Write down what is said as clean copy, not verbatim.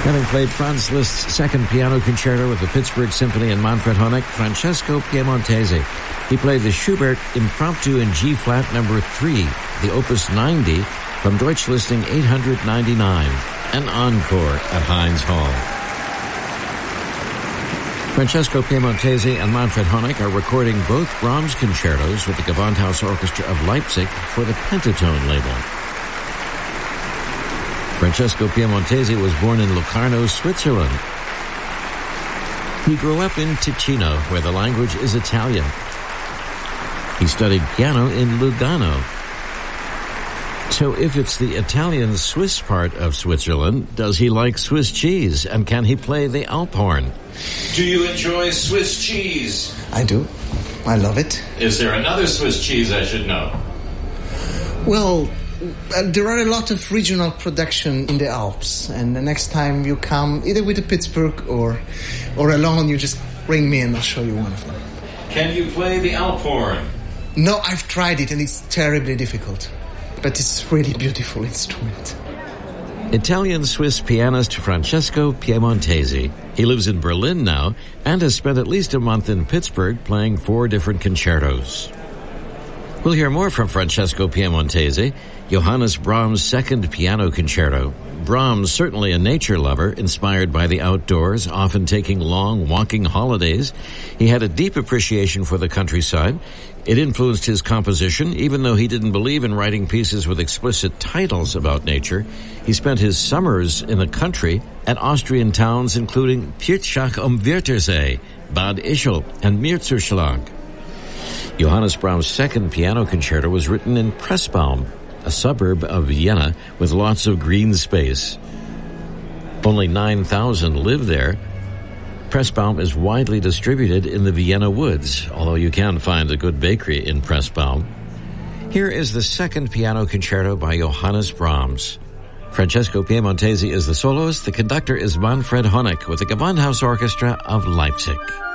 Having played Franz Liszt's second piano concerto with the Pittsburgh Symphony and Manfred Honeck, Francesco Piemontesi. He played the Schubert Impromptu in G-flat number 3, the Opus 90 from Deutsche Listing 899, an encore at Heinz Hall. Francesco Piemontesi and Manfred Honeck are recording both Brahms concertos with the Gewandhaus Orchestra of Leipzig for the Pentatone label. Francesco Piemontesi was born in Locarno, Switzerland. He grew up in Ticino, where the language is Italian. He studied piano in Lugano. So if it's the Italian-Swiss part of Switzerland, does he like Swiss cheese? And can he play the Alphorn? Do you enjoy Swiss cheese? I do. I love it. Is there another Swiss cheese I should know? Well, there are a lot of regional production in the Alps, and the next time you come, either with the Pittsburgh or alone, you just ring me and I'll show you one of them. Can you play the Alphorn? No, I've tried it and it's terribly difficult, but it's a really beautiful instrument. Italian-Swiss pianist Francesco Piemontesi. He lives in Berlin now and has spent at least a month in Pittsburgh playing 4 different concertos. We'll hear more from Francesco Piemontesi, Johannes Brahms' second piano concerto. Brahms, certainly a nature lover, inspired by the outdoors, often taking long walking holidays. He had a deep appreciation for the countryside. It influenced his composition, even though he didn't believe in writing pieces with explicit titles about nature. He spent his summers in the country at Austrian towns including Pirchach am Wörthersee, Bad Ischl, and Mürzzuschlag. Johannes Brahms' second piano concerto was written in Pressbaum, a suburb of Vienna with lots of green space. Only 9,000 live there. Pressbaum is widely distributed in the Vienna woods, although you can find a good bakery in Pressbaum. Here is the second piano concerto by Johannes Brahms. Francesco Piemontesi is the soloist. The conductor is Manfred Honeck with the Gewandhaus Orchestra of Leipzig.